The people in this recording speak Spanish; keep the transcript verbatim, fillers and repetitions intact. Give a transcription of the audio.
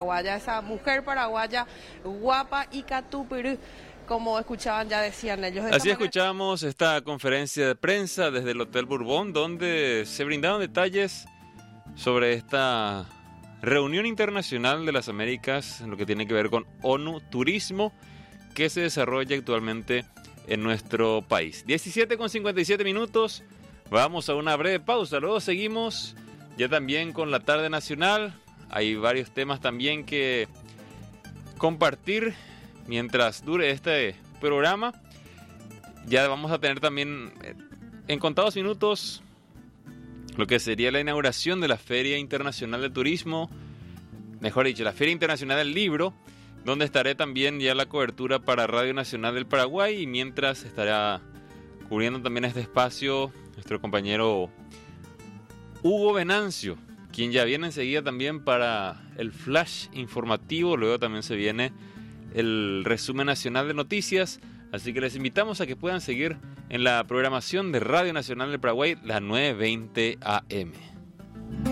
paraguaya, esa mujer paraguaya guapa y catupirú, como escuchaban, ya decían ellos. De Así manera... escuchamos esta conferencia de prensa desde el Hotel Bourbon, donde se brindaron detalles sobre esta reunión internacional de las Américas, en lo que tiene que ver con ONU Turismo, que se desarrolla actualmente en nuestro país. diecisiete con cincuenta y siete minutos, vamos a una breve pausa, luego seguimos ya también con la tarde nacional. Hay varios temas también que compartir mientras dure este programa. Ya vamos a tener también en contados minutos lo que sería la inauguración de la Feria Internacional de Turismo, mejor dicho, la Feria Internacional del Libro, donde estaré también ya la cobertura para Radio Nacional del Paraguay, y mientras estará cubriendo también este espacio nuestro compañero Hugo Venancio, quien ya viene enseguida también para el flash informativo. Luego también se viene el resumen nacional de noticias, así que les invitamos a que puedan seguir en la programación de Radio Nacional del Paraguay, las nueve veinte A M.